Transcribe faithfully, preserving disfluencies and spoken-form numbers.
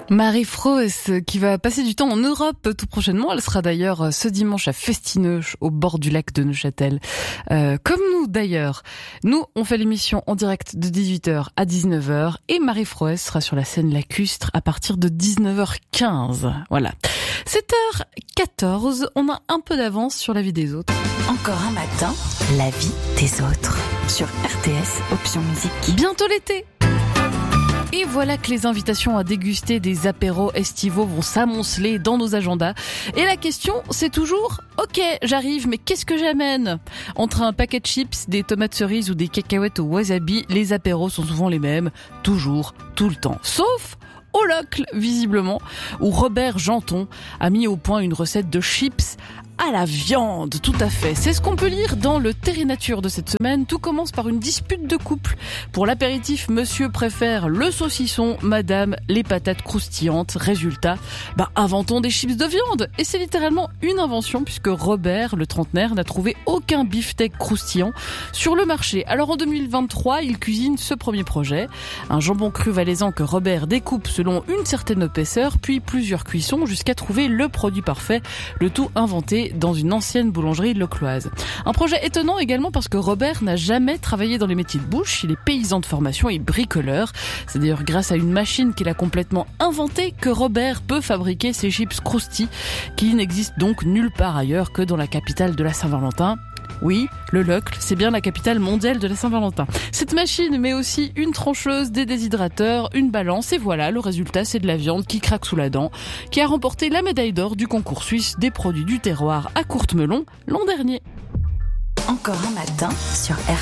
Marie Froes qui va passer du temps en Europe tout prochainement. Elle sera d'ailleurs ce dimanche à Festineux au bord du lac de Neuchâtel. Euh, comme nous d'ailleurs. Nous, on fait l'émission en direct de dix-huit heures à dix-neuf heures et Marie Froes sera sur la scène lacustre à partir de dix-neuf heures quinze. Voilà. sept heures quatorze, on a un peu d'avance sur la vie des autres. Encore un matin, la vie des autres. Sur R T S, option musique. Bientôt l'été. Et voilà que les invitations à déguster des apéros estivaux vont s'amonceler dans nos agendas. Et la question, c'est toujours « Ok, j'arrive, mais qu'est-ce que j'amène ?» Entre un paquet de chips, des tomates cerises ou des cacahuètes au wasabi, les apéros sont souvent les mêmes, toujours, tout le temps. Sauf au Locle, visiblement, où Robert Janton a mis au point une recette de chips à la viande, tout à fait. C'est ce qu'on peut lire dans le Terre Nature de cette semaine. Tout commence par une dispute de couple. Pour l'apéritif, monsieur préfère le saucisson, madame les patates croustillantes. Résultat, bah, inventons des chips de viande. Et c'est littéralement une invention puisque Robert, le trentenaire, n'a trouvé aucun beefsteak croustillant sur le marché. Alors en deux mille vingt-trois, il cuisine ce premier projet. Un jambon cru valaisan que Robert découpe selon une certaine épaisseur, puis plusieurs cuissons jusqu'à trouver le produit parfait. Le tout inventé dans une ancienne boulangerie locloise. Un projet étonnant également parce que Robert n'a jamais travaillé dans les métiers de bouche. Il est paysan de formation et bricoleur. C'est d'ailleurs grâce à une machine qu'il a complètement inventée que Robert peut fabriquer ses chips croustilles qui n'existent donc nulle part ailleurs que dans la capitale de la Saint-Valentin. Oui, le Locle, c'est bien la capitale mondiale de la Saint-Valentin. Cette machine met aussi une trancheuse, des déshydrateurs, une balance et voilà, le résultat c'est de la viande qui craque sous la dent, qui a remporté la médaille d'or du concours suisse des produits du terroir à Courtemelon l'an dernier. Encore un matin sur R